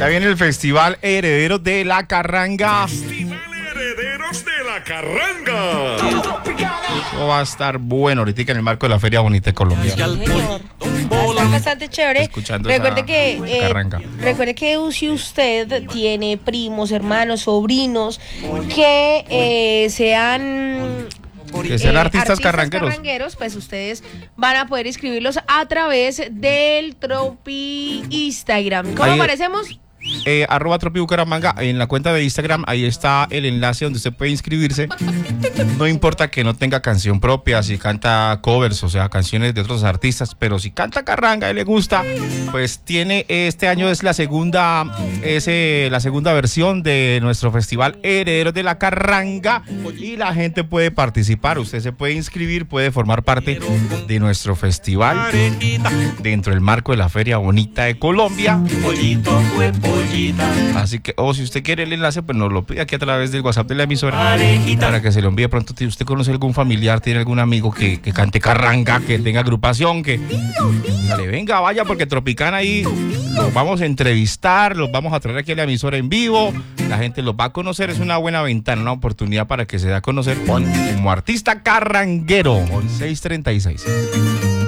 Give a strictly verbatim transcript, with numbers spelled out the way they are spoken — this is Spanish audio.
viene el Festival Herederos de la Carranga. Festival Herederos de la Carranga. Eso va a estar bueno ahorita en el marco de la Feria Bonita de Colombia. Señor. Está bastante chévere. Escuchando Recuerde esa que eh, carranga. recuerde que si usted tiene primos, hermanos, sobrinos que eh, sean Que sean eh, artistas carrangueros. carrangueros, pues ustedes van a poder inscribirlos a través del Tropi Instagram. ¿Cómo Ahí- aparecemos? Eh, arroba Tropi Bucaramanga, en la cuenta de Instagram, ahí está el enlace donde usted puede inscribirse. No importa que no tenga canción propia, si canta covers, o sea, canciones de otros artistas, pero si canta carranga y le gusta, pues tiene, este año es la segunda, es eh, la segunda versión de nuestro festival Herederos de la Carranga y la gente puede participar, usted se puede inscribir, puede formar parte de nuestro festival dentro del marco de la Feria Bonita de Colombia. Pollito fue pollita. Así que, o si usted quiere el enlace, pues nos lo pide aquí a través del WhatsApp de la emisora Parejita. para que se lo envíe pronto. Si usted conoce algún familiar, tiene algún amigo que, que cante carranga, que tenga agrupación, que dale, venga, vaya, porque Tropicana ahí los vamos a entrevistar, los vamos a traer aquí a la emisora en vivo, la gente los va a conocer, es una buena ventana, una oportunidad para que se dé a conocer como artista carranguero. seis treinta y seis.